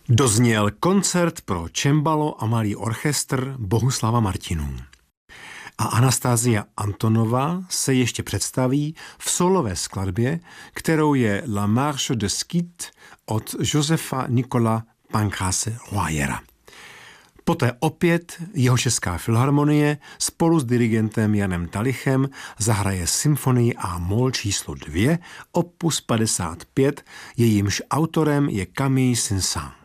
Dozněl koncert pro cembalo a malý orchestr Bohuslava Martinů. A Anastázia Antonová se ještě představí v solové skladbě, kterou je La Marche de Scythe od Josefa Nikola Pancrase Royera. Poté opět jeho Česká filharmonie spolu s dirigentem Janem Talichem zahraje symfonii A-moll číslo 2, opus 55, jejímž autorem je Camille Saint-Saëns.